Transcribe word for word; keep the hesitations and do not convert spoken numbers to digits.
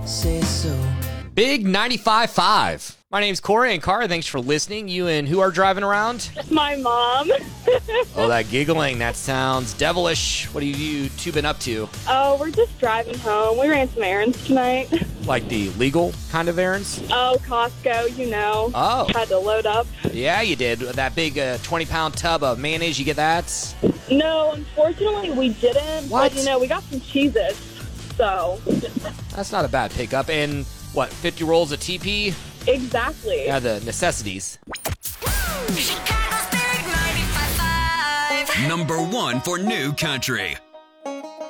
say so. Big ninety-five point five. My name's Corey, and Cara, thanks for listening. You and who are driving around? My mom. Oh, that giggling. That sounds devilish. What have you two been up to? Oh, we're just driving home. We ran some errands tonight. Like the legal kind of errands? Oh, Costco, you know. Oh. Had to load up. Yeah, you did. That big uh, twenty-pound tub of mayonnaise, you get that? No, unfortunately, we didn't. What? But, you know, we got some Cheez-Its, so. That's not a bad pickup. And, what, fifty rolls of T P? Exactly. Yeah, the necessities. Chicago's Big ninety-five point five. Number one for New Country.